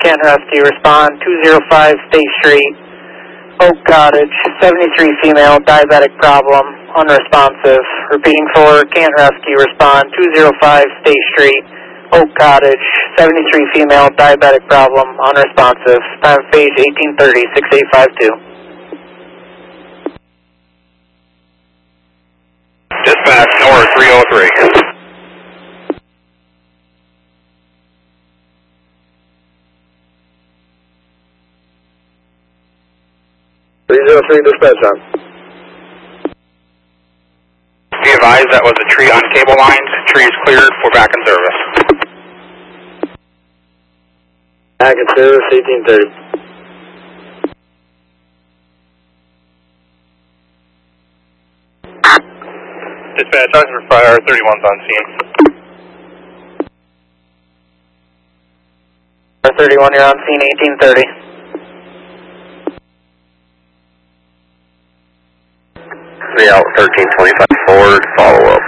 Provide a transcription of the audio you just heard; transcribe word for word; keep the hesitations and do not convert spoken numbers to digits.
can't rescue. Respond two oh five State Street, Oak Cottage, seventy-three female, diabetic problem, unresponsive. Repeating for can't rescue. Respond two oh five State Street, Oak Cottage, seventy-three female, diabetic problem, unresponsive. Time of page eighteen thirty, six eight five two. Dispatch, North three oh three. three oh three, dispatch on. Be advised that was a tree on cable lines. Tree is cleared for back in service. Back in service, eighteen thirty. Dispatch, Officer Fire thirty-one's on scene. R thirty-one, you're on scene, eighteen thirty. three out, thirteen twenty-five forward, follow up.